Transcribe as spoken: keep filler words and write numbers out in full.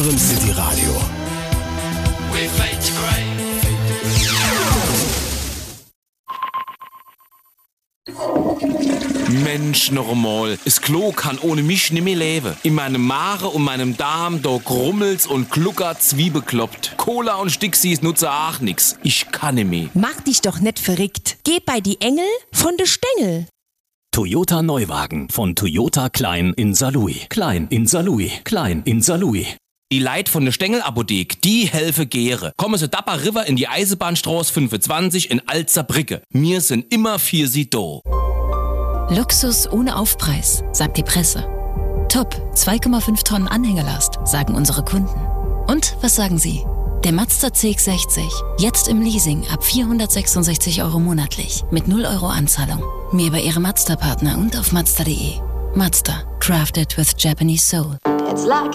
City Radio. Mensch, noch einmal. Das Klo kann ohne mich nicht mehr leben. In meinem Mare und meinem Darm, da grummelt's und gluckert's wie bekloppt. Cola und Stixis nutze auch nix. Ich kann nicht mehr. Mach dich doch nicht verrückt. Geh bei die Engel von de Stängel. Toyota Neuwagen von Toyota Klein in Saarlouis. Klein in Saarlouis. Klein in Saarlouis. Die Leit von der Stengelapothek, die helfe gäre. Kommen Sie Dapper River in die Eisenbahnstraße fünfundzwanzig in Alzerbrücke. Wir sind immer für Sie da. Luxus ohne Aufpreis, sagt die Presse. Top, zwei Komma fünf Tonnen Anhängerlast, sagen unsere Kunden. Und was sagen Sie? Der Mazda C X sechzig, jetzt im Leasing ab vierhundertsechsundsechzig Euro monatlich, mit null Euro Anzahlung. Mehr bei Ihrem Mazda-Partner und auf mazda punkt de. Mazda, crafted with Japanese soul. It's luck.